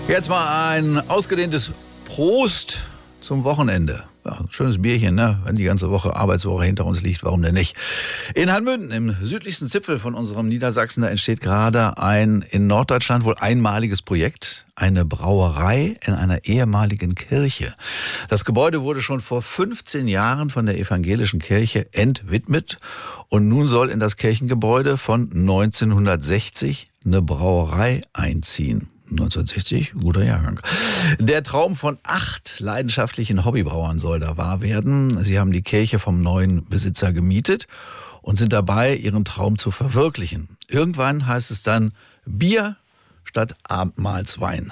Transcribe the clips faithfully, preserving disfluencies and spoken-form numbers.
Jetzt mal ein ausgedehntes Prost zum Wochenende. Ja, ein schönes Bierchen, ne? Wenn die ganze Woche Arbeitswoche hinter uns liegt, warum denn nicht? In Hanmünden, im südlichsten Zipfel von unserem Niedersachsen, da entsteht gerade ein in Norddeutschland wohl einmaliges Projekt. Eine Brauerei in einer ehemaligen Kirche. Das Gebäude wurde schon vor fünfzehn Jahren von der evangelischen Kirche entwidmet. Und nun soll in das Kirchengebäude von neunzehnhundertsechzig eine Brauerei einziehen. neunzehnhundertsechzig, guter Jahrgang. Der Traum von acht leidenschaftlichen Hobbybrauern soll da wahr werden. Sie haben die Kirche vom neuen Besitzer gemietet und sind dabei, ihren Traum zu verwirklichen. Irgendwann heißt es dann Bier statt Abendmahlswein.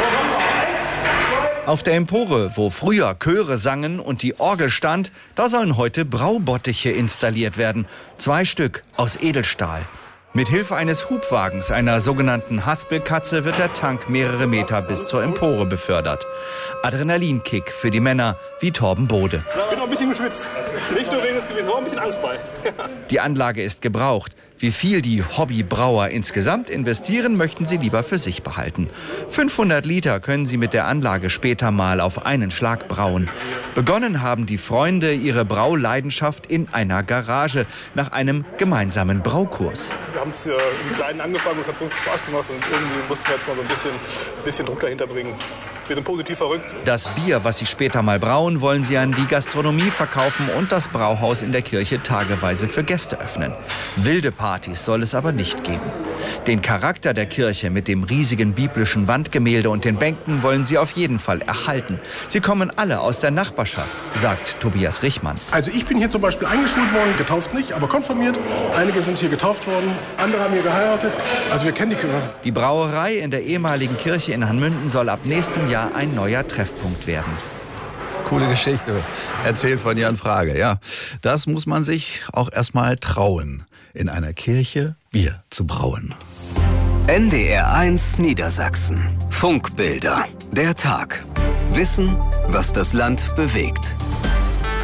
Auf der Empore, wo früher Chöre sangen und die Orgel stand, da sollen heute Braubottiche installiert werden. Zwei Stück aus Edelstahl. Mit Hilfe eines Hubwagens, einer sogenannten Haspelkatze, wird der Tank mehrere Meter bis zur Empore befördert. Adrenalinkick für die Männer wie Torben Bode. Ich bin auch ein bisschen geschwitzt. Nicht nur wegen des Gewissens, auch ein bisschen Angst bei. Die Anlage ist gebraucht. Wie viel die Hobbybrauer insgesamt investieren, möchten sie lieber für sich behalten. fünfhundert Liter können sie mit der Anlage später mal auf einen Schlag brauen. Begonnen haben die Freunde ihre Brauleidenschaft in einer Garage nach einem gemeinsamen Braukurs. Wir haben es äh, im Kleinen angefangen und es hat so viel Spaß gemacht und irgendwie mussten wir jetzt mal so ein bisschen, bisschen Druck dahinter bringen. Wir sind positiv verrückt. Das Bier, was sie später mal brauen, wollen sie an die Gastronomie verkaufen und das Brauhaus in der Kirche tageweise für Gäste öffnen. Wilde Partys soll es aber nicht geben. Den Charakter der Kirche mit dem riesigen biblischen Wandgemälde und den Bänken wollen sie auf jeden Fall erhalten. Sie kommen alle aus der Nachbarschaft, sagt Tobias Richmann. Also ich bin hier zum Beispiel eingeschult worden, getauft nicht, aber konfirmiert. Einige sind hier getauft worden, andere haben hier geheiratet. Also wir kennen die Kirche. Die Brauerei in der ehemaligen Kirche in Hanmünden soll ab nächstem Jahr ein neuer Treffpunkt werden. Coole Geschichte, erzählt von Jan Frage. Ja, das muss man sich auch erstmal trauen, in einer Kirche Bier zu brauen. N D R eins Niedersachsen. Funkbilder. Der Tag. Wissen, was das Land bewegt.